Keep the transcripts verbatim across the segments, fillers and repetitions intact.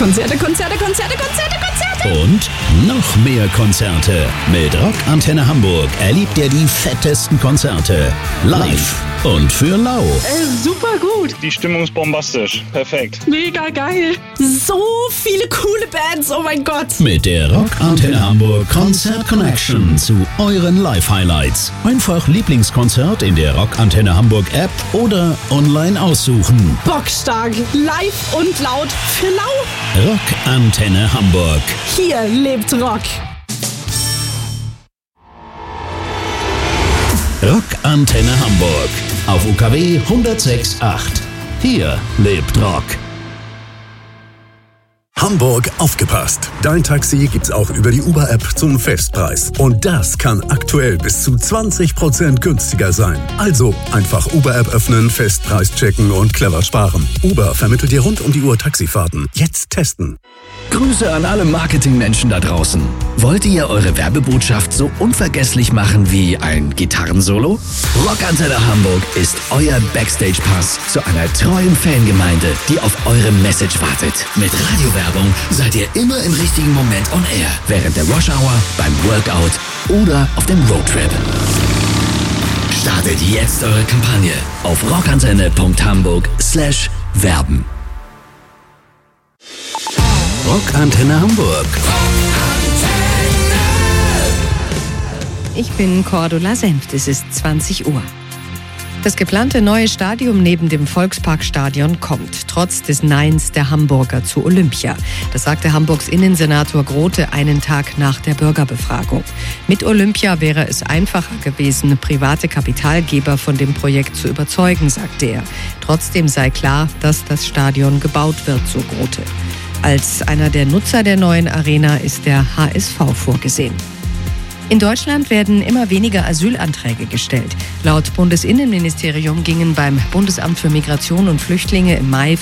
Konzerte, Konzerte, Konzerte, Konzerte, Konzerte. Und noch mehr Konzerte. Mit Rock Antenne Hamburg erlebt ihr die fettesten Konzerte. Live und für lau. Äh, super gut. Die Stimmung ist bombastisch. Perfekt. Mega geil. So viele coole Bands, oh mein Gott. Mit der Rock Antenne Hamburg Konzert Connection zu euren Live-Highlights. Einfach Lieblingskonzert in der Rock Antenne Hamburg App oder online aussuchen. Bockstark. Live und laut für lau. Rock Antenne Hamburg. Hier lebt Rock. Rock Antenne Hamburg. Auf U K W hundertsechs Komma acht. Hier lebt Rock. Hamburg, aufgepasst! Dein Taxi gibt's auch über die Uber-App zum Festpreis. Und das kann aktuell bis zu zwanzig Prozent günstiger sein. Also einfach Uber-App öffnen, Festpreis checken und clever sparen. Uber vermittelt dir rund um die Uhr Taxifahrten. Jetzt testen. Grüße an alle Marketingmenschen da draußen. Wollt ihr eure Werbebotschaft so unvergesslich machen wie ein Gitarrensolo? Rock Antenne Hamburg ist euer Backstage-Pass zu einer treuen Fangemeinde, die auf eure Message wartet. Mit Radiowerbung seid ihr immer im richtigen Moment on air. Während der Rush-Hour, beim Workout oder auf dem Roadtrip. Startet jetzt eure Kampagne auf rockantenne.hamburg slash werben. Rock Antenne Hamburg. Ich bin Cordula Senft, es ist zwanzig Uhr. Das geplante neue Stadion neben dem Volksparkstadion kommt, trotz des Neins der Hamburger zu Olympia. Das sagte Hamburgs Innensenator Grote einen Tag nach der Bürgerbefragung. Mit Olympia wäre es einfacher gewesen, private Kapitalgeber von dem Projekt zu überzeugen, sagte er. Trotzdem sei klar, dass das Stadion gebaut wird, so Grote. Als einer der Nutzer der neuen Arena ist der H S V vorgesehen. In Deutschland werden immer weniger Asylanträge gestellt. Laut Bundesinnenministerium gingen beim Bundesamt für Migration und Flüchtlinge im Mai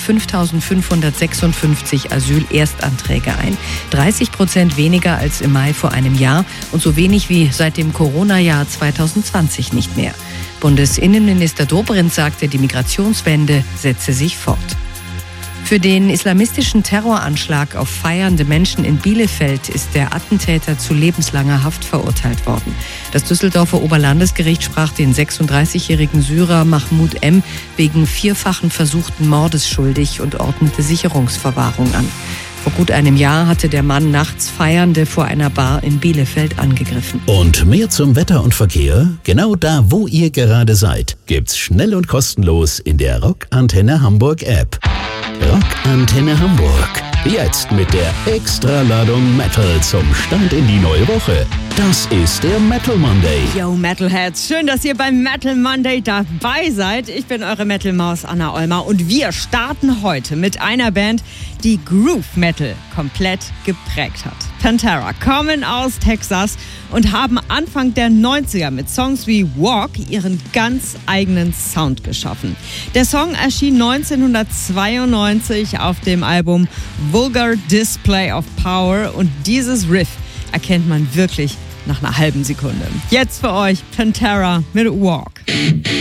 fünftausendfünfhundertsechsundfünfzig Asylerstanträge ein. dreißig Prozent weniger als im Mai vor einem Jahr und so wenig wie seit dem Corona-Jahr zweitausendzwanzig nicht mehr. Bundesinnenminister Dobrindt sagte, die Migrationswende setze sich fort. Für den islamistischen Terroranschlag auf feiernde Menschen in Bielefeld ist der Attentäter zu lebenslanger Haft verurteilt worden. Das Düsseldorfer Oberlandesgericht sprach den sechsunddreißigjährigen Syrer Mahmoud M. wegen vierfachen versuchten Mordes schuldig und ordnete Sicherungsverwahrung an. Vor gut einem Jahr hatte der Mann nachts Feiernde vor einer Bar in Bielefeld angegriffen. Und mehr zum Wetter und Verkehr? Genau da, wo ihr gerade seid, gibt's schnell und kostenlos in der Rock Antenne Hamburg App. Rock Antenne Hamburg. Jetzt mit der Extraladung Metal zum Start in die neue Woche. Das ist der Metal Monday. Yo Metalheads, schön, dass ihr beim Metal Monday dabei seid. Ich bin eure Metal-Maus Anna Olmer und wir starten heute mit einer Band, die Groove Metal komplett geprägt hat. Pantera kommen aus Texas und haben Anfang der neunziger mit Songs wie Walk ihren ganz eigenen Sound geschaffen. Der Song erschien neunzehnhundertzweiundneunzig auf dem Album Vulgar Display of Power und dieses Riff erkennt man wirklich nach einer halben Sekunde. Jetzt für euch Pantera mit Walk.